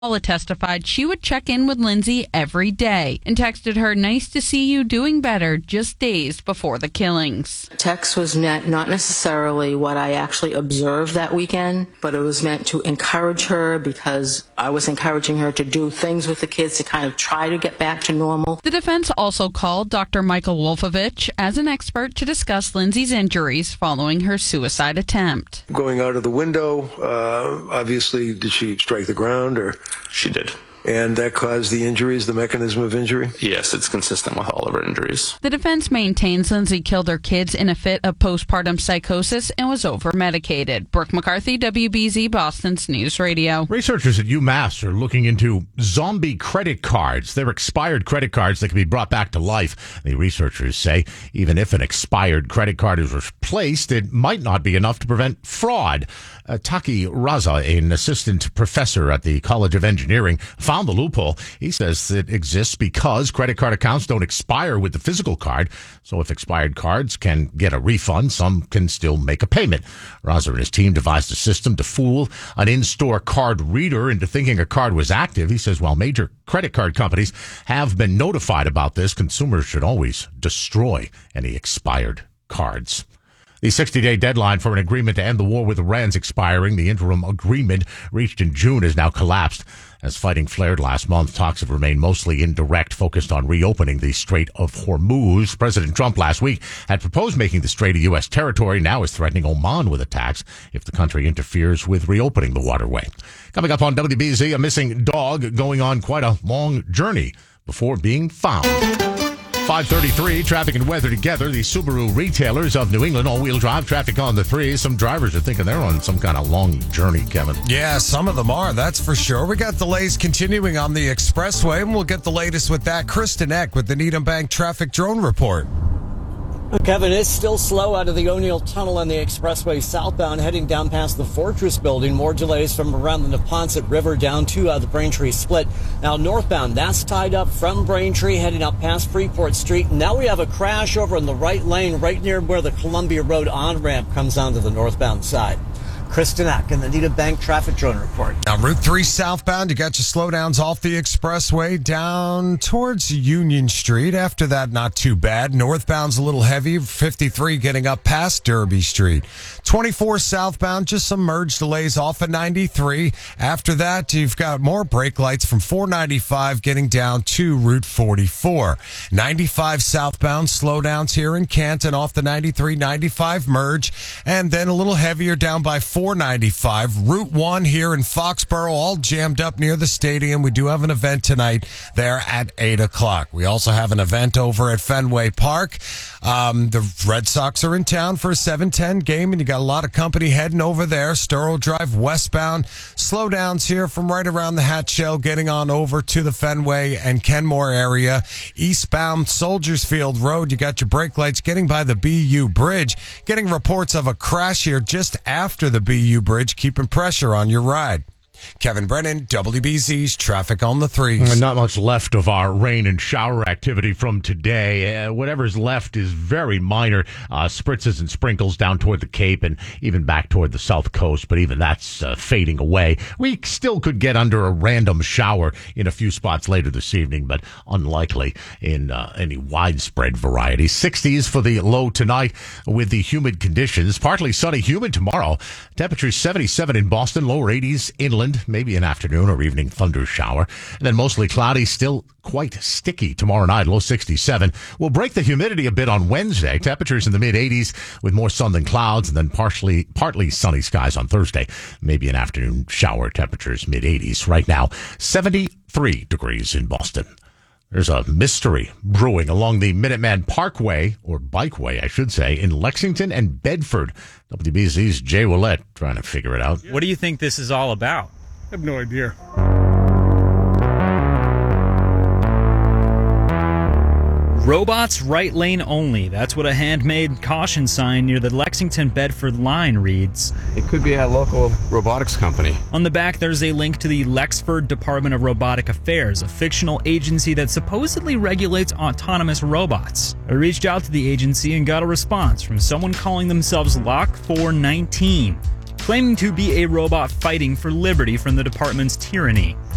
Paula testified she would check in with Lindsay every day and texted her, "Nice to see you doing better," just days before the killings. Text was not necessarily what I actually observed that weekend, but it was meant to encourage her because I was encouraging her to do things with the kids to kind of try to get back to normal. The defense also called Dr. Michael Wolfowitz as an expert to discuss Lindsay's injuries following her suicide attempt. Going out of the window, obviously, did she strike the ground or? She did. And that caused the injuries, the mechanism of injury? Yes, it's consistent with all of her injuries. The defense maintains Lindsay killed her kids in a fit of postpartum psychosis and was over-medicated. Brooke McCarthy, WBZ Boston's News Radio. Researchers at UMass are looking into zombie credit cards. They're expired credit cards that can be brought back to life. The researchers say even if an expired credit card is replaced, it might not be enough to prevent fraud. Taki Raza, an assistant professor at the College of Engineering, found the loophole. He says it exists because credit card accounts don't expire with the physical card. So if expired cards can get a refund, some can still make a payment. Raza and his team devised a system to fool an in-store card reader into thinking a card was active. He says while major credit card companies have been notified about this, consumers should always destroy any expired cards. The 60-day deadline for an agreement to end the war with Iran is expiring. The interim agreement reached in June has now collapsed. As fighting flared last month, talks have remained mostly indirect, focused on reopening the Strait of Hormuz. President Trump last week had proposed making the strait a U.S. territory, now is threatening Oman with attacks if the country interferes with reopening the waterway. Coming up on WBZ, a missing dog going on quite a long journey before being found. 5:33, traffic and weather together. The Subaru retailers of New England, all-wheel drive traffic on the 3. Some drivers are thinking they're on some kind of long journey, Kevin. Yeah, some of them are, that's for sure. We got delays continuing on the expressway, and we'll get the latest with that. Kristen Eck with the Needham Bank Traffic Drone Report. Kevin, it's still slow out of the O'Neill Tunnel on the expressway southbound, heading down past the Fortress Building. More delays from around the Neponset River down to the Braintree Split. Now northbound, that's tied up from Braintree, heading up past Freeport Street. Now we have a crash over in the right lane, right near where the Columbia Road on-ramp comes onto the northbound side. Kristen Eck in the Needham Bank Traffic Drone Report. Now, Route 3 southbound, you got your slowdowns off the expressway down towards Union Street. After that, not too bad. Northbound's a little heavy. 53 getting up past Derby Street. 24 southbound, just some merge delays off of 93. After that, you've got more brake lights from 495 getting down to Route 44. 95 southbound, slowdowns here in Canton off the 93-95 merge. And then a little heavier down by 495. Route 1 here in Foxborough, all jammed up near the stadium. We do have an event tonight there at 8 o'clock. We also have an event over at Fenway Park. The Red Sox are in town for a 7:10 game, and you got a lot of company heading over there. Sturrow Drive westbound. Slowdowns here from right around the Hatchell, getting on over to the Fenway and Kenmore area. Eastbound Soldiers Field Road, you got your brake lights getting by the BU Bridge. Getting reports of a crash here just after the BU Bridge, keeping pressure on your ride. Kevin Brennan, WBZ's Traffic on the 3. Not much left of our rain and shower activity from today. Whatever's left is very minor. Spritzes and sprinkles down toward the Cape and even back toward the South Coast, but even that's fading away. We still could get under a random shower in a few spots later this evening, but unlikely in any widespread variety. 60s for the low tonight with the humid conditions. Partly sunny, humid tomorrow. Temperature 77 in Boston, lower 80s inland. Maybe an afternoon or evening thunder shower. And then mostly cloudy, still quite sticky tomorrow night, low 67. We'll break the humidity a bit on Wednesday. Temperatures in the mid-80s with more sun than clouds, and then partly sunny skies on Thursday. Maybe an afternoon shower, temperatures mid-80s. Right now, 73 degrees in Boston. There's a mystery brewing along the Minuteman Parkway, or Bikeway, I should say, in Lexington and Bedford. WBZ's Jay Willett trying to figure it out. What do you think this is all about? I have no idea. Robots right lane only. That's what a handmade caution sign near the Lexington-Bedford line reads. It could be a local robotics company. On the back, there's a link to the Lexford Department of Robotic Affairs, a fictional agency that supposedly regulates autonomous robots. I reached out to the agency and got a response from someone calling themselves Lock 419, claiming to be a robot fighting for liberty from the department's tyranny.